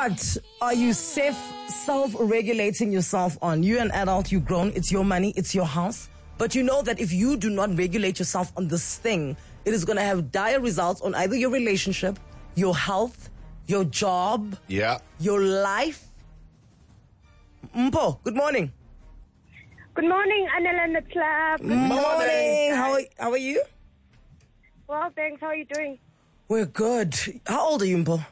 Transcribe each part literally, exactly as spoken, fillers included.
What are you safe, self-regulating yourself on? You're an adult, you've grown, it's your money, it's your house. But you know that if you do not regulate yourself on this thing, it is going to have dire results on either your relationship, your health, your job, Yeah. your life. Mpo, good morning. Good morning, Anela and the club. Good Morning. How are, how are you? Well, thanks. How are you doing? We're good. How old are you, Mpo?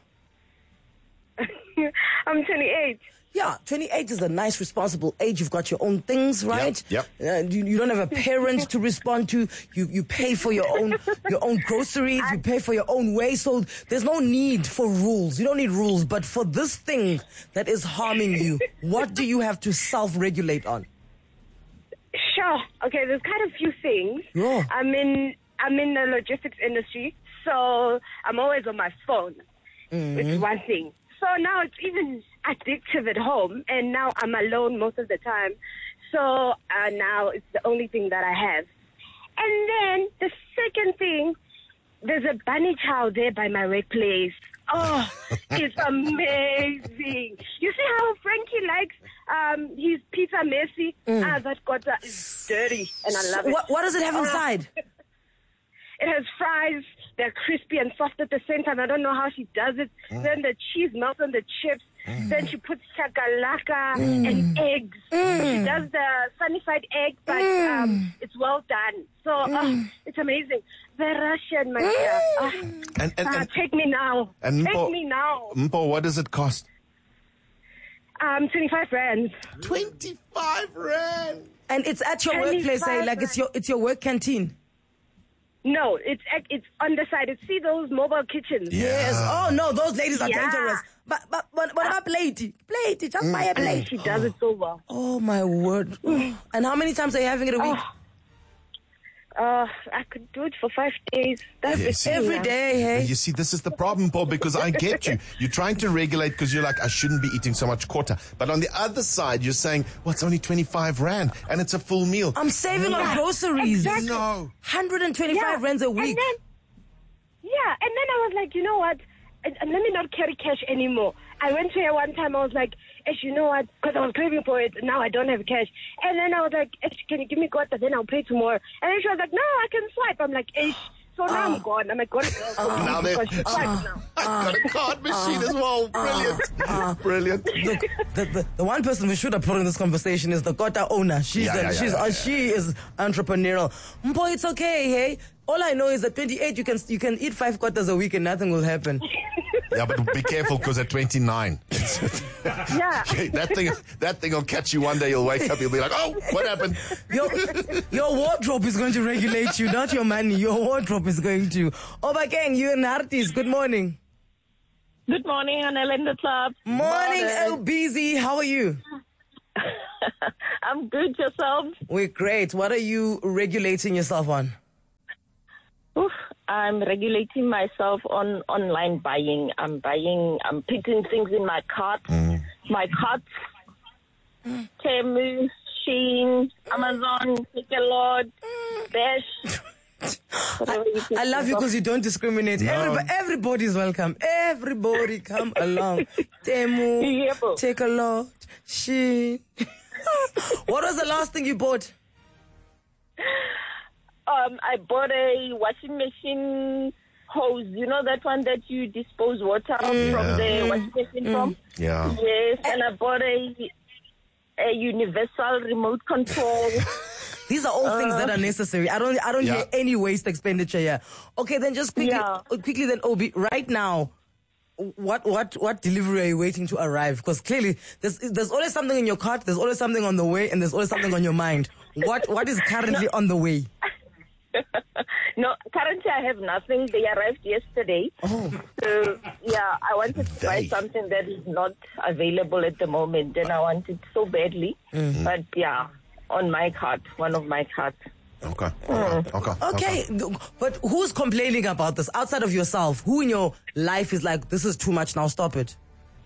I'm twenty-eight. Yeah, twenty-eight is a nice, responsible age. You've got your own things, right? Yep, Uh, you, you don't have a parent to respond to. You you pay for your own your own groceries. You pay for your own way. So there's no need for rules. You don't need rules. But for this thing that is harming you, what do you have to self-regulate on? Sure. Okay, there's quite a few things. Yeah. I'm in I'm in the logistics industry, so I'm always on my phone. Mm-hmm. It's one thing. So now it's even addictive at home, and now I'm alone most of the time. So uh, now it's the only thing that I have. And then the second thing, there's a bunny chow there by my workplace. Oh, it's amazing. You see how Frankie likes um, his pizza messy? Mm. Ah, that gutter is dirty, and I love it. What, what does it have inside? It has fries. They're crispy and soft at the same time. I don't know how she does it. Mm. Then the cheese melts on the chips. Mm. Then she puts chakalaka and eggs. Mm. She does the sunny-side egg, but um, it's well done. So uh, it's amazing. The Russian, my dear. Uh, And, and, uh, and, take me now. and take Mpo- me now. Mpo, what does it cost? Um, twenty-five rands. twenty-five rand. And it's at your workplace, eh? twenty-five Like it's your it's your work canteen. No, it's it's on the side. See those mobile kitchens? Yes. Oh no, those ladies are Yeah. dangerous. But but but what about plate? Plate, just buy a plate. She does it so well. Oh my word! And how many times are you having it a week? Uh, I could do it for five days. That's Yeah, the see, thing, Every yeah. day, hey. You see, this is the problem, Paul, because I get you. You're trying to regulate because you're like, I shouldn't be eating so much quarter. But on the other side, you're saying, well, it's only twenty-five rand and it's a full meal. I'm saving on groceries. exactly. No. one hundred twenty-five Yeah. rands a week. And then, yeah, and then I was like, you know what? And, and let me not carry cash anymore. I went to her one time. I was like, Ish, you know what? Because I was craving for it. Now I don't have cash. And then I was like, Ish, can you give me quarter? Then I'll pay tomorrow. And then she was like, no, I can swipe. I'm like, Ish. So now I'm gone. I'm like, gone. Now they- because she swipes now. I've got a card machine as well. Brilliant. Brilliant. Look, the, the, the one person we should have put in this conversation is the Kota owner. She's Yeah, the, yeah, yeah, she's yeah, uh, yeah. she is entrepreneurial. Mpo, it's okay, hey. All I know is at twenty-eight you can you can eat five quarters a week and nothing will happen. Yeah, but be careful because at twenty-nine, Yeah. that thing that thing will catch you one day. You'll wake up, you'll be like, oh, what happened? Your, your wardrobe is going to regulate you, not your money. Your wardrobe is going to. Oba Gang, you and artist. Good morning. Good morning, Anela in the club. Morning, L B Z. How are you? I'm good, yourself? We're great. What are you regulating yourself on? Oof, I'm regulating myself on online buying. I'm buying, I'm putting things in my cart. My cart, Temu, Shein, Amazon, Nickelod, Dash. whatever you can I love think you of. because you don't discriminate. No. Everybody, everybody's welcome. Everybody come along. Temu, Yeah, bro. take a lot. She. What was the last thing you bought? Um, I bought a washing machine hose. You know that one that you dispose water from the washing machine from? Yeah. Yes, and I bought a a universal remote control. These are all things that are necessary. I don't, I don't Yeah. hear any waste expenditure here. Okay, then just quickly, Yeah. quickly then, Obi, right now, what, what, what delivery are you waiting to arrive? Because clearly, there's, there's always something in your cart, there's always something on the way, and there's always something on your mind. What, what is currently on the way? No, currently I have nothing. They arrived yesterday. Oh. So, yeah, I wanted to buy They. something that is not available at the moment, and I want it so badly. Mm-hmm. But, yeah, on my cart, one of my carts. Okay. Okay. Okay. Okay, g- but who's complaining about this outside of yourself? Who in your life is like, this is too much now, stop it?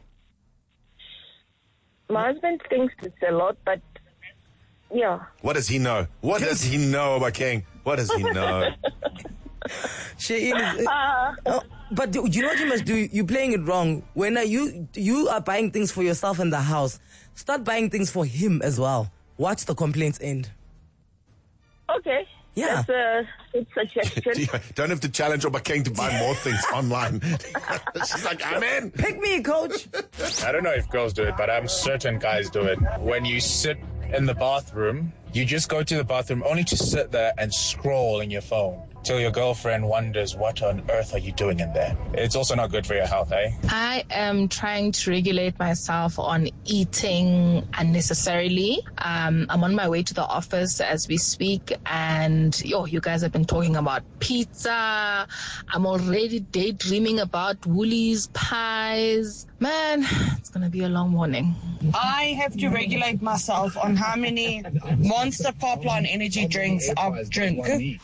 My husband thinks it's a lot, but, yeah. What does he know? What does he know about King? What does he know? Shein is, uh, oh, but do, you know what you must do? You're playing it wrong. When are you you are buying things for yourself in the house, start buying things for him as well. Watch the complaints end. Okay. Yeah. That's a good suggestion. Don't have to challenge Obakeng to buy more things online. She's like, I'm in. Pick me, coach. I don't know if girls do it, but I'm certain guys do it. When you sit in the bathroom, you just go to the bathroom only to sit there and scroll in your phone till your girlfriend wonders, what on earth are you doing in there? It's also not good for your health, eh? I am trying to regulate myself on eating unnecessarily. Um, I'm on my way to the office as we speak, and yo, you guys have been talking about pizza. I'm already daydreaming about Woolies pies. Man, it's gonna be a long morning. I have to regulate myself on how many Monster Popline energy drinks I drink.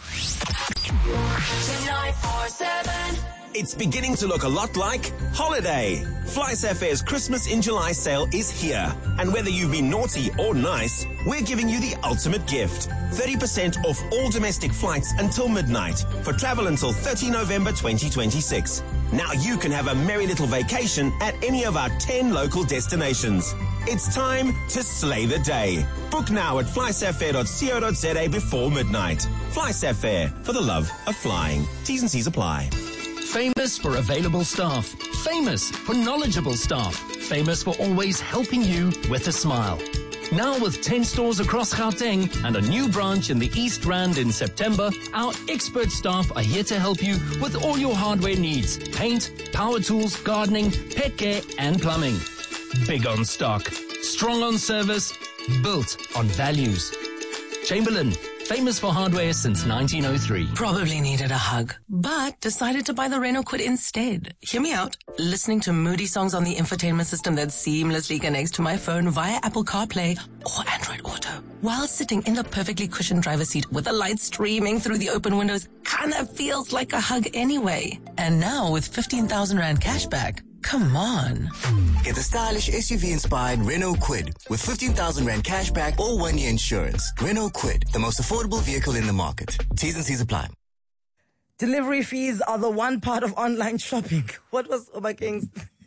It's beginning to look a lot like holiday. FlySafair's Christmas in July sale is here. And whether you've been naughty or nice, we're giving you the ultimate gift. thirty percent off all domestic flights until midnight for travel until thirtieth of November twenty twenty-six. Now you can have a merry little vacation at any of our ten local destinations. It's time to slay the day. Book now at flysafair dot co dot za before midnight. FlySafair, for the love of flying. T's and C's apply. Famous for available staff. Famous for knowledgeable staff. Famous for always helping you with a smile. Now with ten stores across Gauteng and a new branch in the East Rand in September, our expert staff are here to help you with all your hardware needs. Paint, power tools, gardening, pet care and plumbing. Big on stock, strong on service, built on values. Chamberlain, famous for hardware since nineteen oh three. Probably needed a hug, but decided to buy the Renault Kwid instead. Hear me out. Listening to moody songs on the infotainment system that seamlessly connects to my phone via Apple CarPlay or Android Auto. While sitting in the perfectly cushioned driver's seat with the light streaming through the open windows, kinda feels like a hug anyway. And now with fifteen thousand rand cashback, come on. Get the stylish S U V-inspired Renault Kwid with fifteen thousand rand cashback or one-year insurance. Renault Kwid, the most affordable vehicle in the market. T's and C's apply. Delivery fees are the one part of online shopping. What was Obakeng's?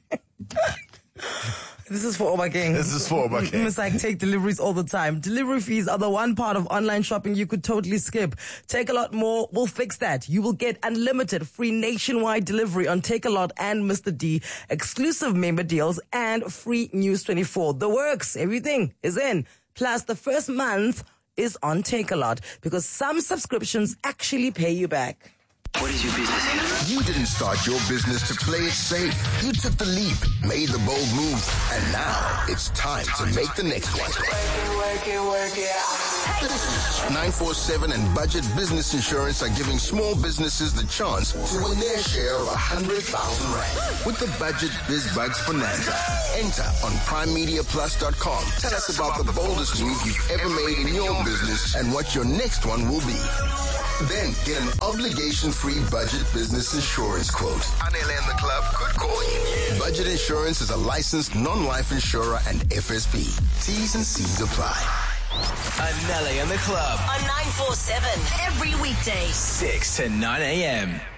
This is for Obakeng. This is for Obakeng. It's like take deliveries all the time. Delivery fees are the one part of online shopping you could totally skip. Take a Lot more will fix that. You will get unlimited free nationwide delivery on Take a Lot and Mister D, exclusive member deals, and free News twenty-four. The works, everything is in. Plus, the first month is on Take a Lot because some subscriptions actually pay you back. What is your business here? You didn't start your business to play it safe. You took the leap, made the bold move, and now it's time to make the next one. Work it, work it, work it. nine four seven and Budget Business Insurance are giving small businesses the chance to win their share of one hundred thousand rand with the Budget Biz Bugs Bonanza. Enter on prime media plus dot com. Tell us about the boldest move you've ever made in your business and what your next one will be. Then get an obligation-free Budget Business Insurance quote. Anele and the club could call you. Budget Insurance is a licensed non-life insurer and F S P. T's and C's apply. Anele and the club. On nine four seven, every weekday. six to nine a.m.